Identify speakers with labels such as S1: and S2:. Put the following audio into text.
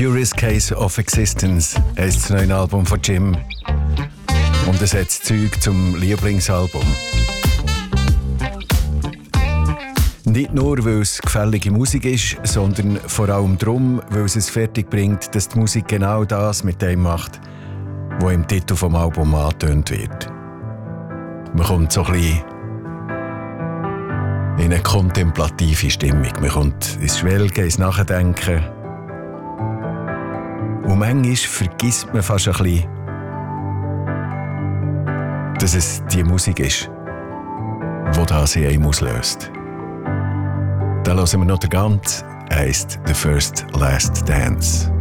S1: Curious Case of Existence heisst das neue Album von Jim. Und es hat das Zeug zum Lieblingsalbum. Nicht nur, weil es gefällige Musik ist, sondern vor allem darum, weil es fertig bringt, dass die Musik genau das mit dem macht, was im Titel vom Album angetönt wird. Man kommt so ein bisschen in eine kontemplative Stimmung. Man kommt ins Schwelgen, ins Nachdenken. Und manchmal vergisst man fast ein bisschen, dass es die Musik ist, die das in einem auslöst. Da hören wir noch den Ganzen, heisst «The First Last Dance».